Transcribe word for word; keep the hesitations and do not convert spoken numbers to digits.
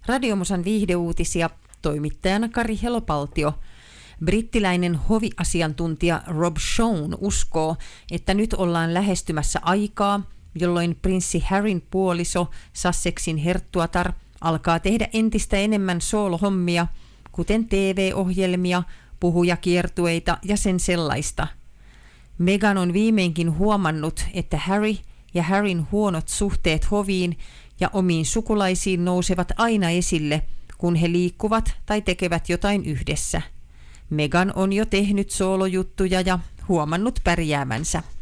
Radiomusan viihdeuutisia, toimittajana Kari Helopaltio. Brittiläinen hoviasiantuntija Rob Shone uskoo, että nyt ollaan lähestymässä aikaa, jolloin prinssi Harryn puoliso, Sussexin herttuatar, alkaa tehdä entistä enemmän soolohommia, kuten T V-ohjelmia, puhujakiertueita ja sen sellaista. Meghan on viimeinkin huomannut, että Harry ja Harryn huonot suhteet hoviin ja omiin sukulaisiin nousevat aina esille, kun he liikkuvat tai tekevät jotain yhdessä. Meghan on jo tehnyt soolojuttuja ja huomannut pärjäävänsä.